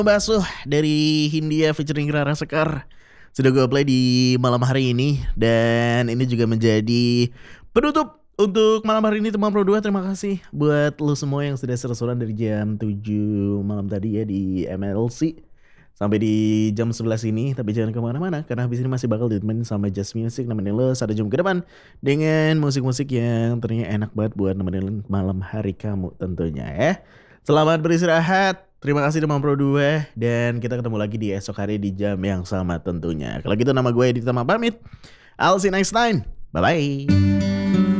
Basuh dari Hindia featuring Rara Sekar sudah gue play di malam hari ini. Dan ini juga menjadi penutup untuk malam hari ini teman Pro 2. Terima kasih buat lu semua yang sudah seru-seruan dari jam 7 malam tadi ya di MLC sampai di jam 11 ini. Tapi jangan kemana-mana karena habis ini masih bakal ditemenin sama Just Music nemenin lo 1 jam ke depan dengan musik-musik yang ternyata enak banget buat nemenin malam hari kamu tentunya ya. Selamat beristirahat. Terima kasih teman Pro 2 dan kita ketemu lagi di esok hari di jam yang sama tentunya. Kalau gitu nama gue Edith Tama pamit. I'll see you next time. Bye bye.